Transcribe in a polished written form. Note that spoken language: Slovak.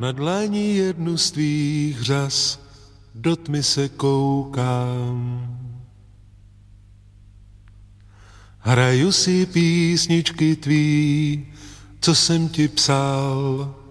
Na dlani jednu z tvých řas do tmy se koukám. Hraju si písničky tvý, co jsem ti psal.